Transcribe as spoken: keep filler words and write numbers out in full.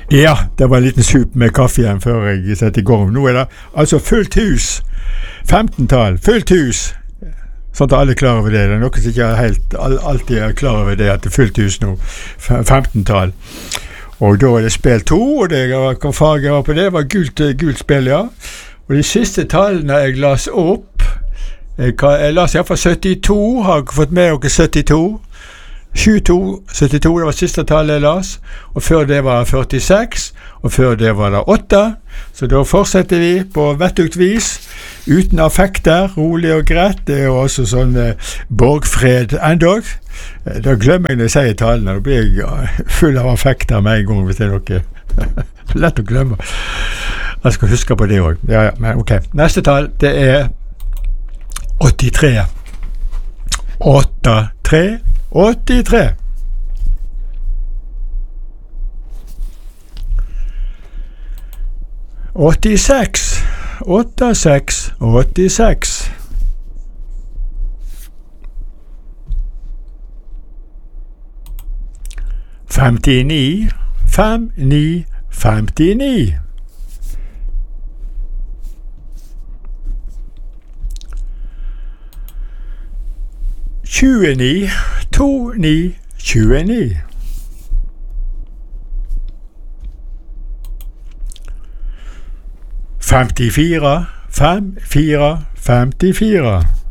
Ja, det var en liten sup med kaffe igjen før jeg setter i gang. Nå er det altså fullt hus. femten-tall, fullt hus. Sånn at alle er klar over det. Det er noe som ikke er helt, alltid er klar over det, at det er fullt hus nå. femten-tall. Og da er det spill to, og det hva farge var på det, var gult, gult spill, ja. Og de siste tallene jeg las opp, jeg, jeg las i hvert fall syttito, har jeg fått med dere syttito. tjueto, syttito, det var siste tallet jeg las, og før det var førtiseks, og før det var det åtte, så da fortsetter vi på vettugt vis, uten affekter, rolig og greit. Det er jo også sånn eh, borgfred endog. Da glemmer jeg når jeg sier tallene, da blir jeg full av affekter med en gang, hvis det er noe lett å glemme. Jeg skal huske på det også. Ja, ja, men ok. Neste tall, det er åttitre. åttitre. åttitre. åttiseks. åttiseks. åttiseks. femtini. fem, ni, femtini. tjueni, to, ni, tjueni. femtifire, fem, fire, femtifire.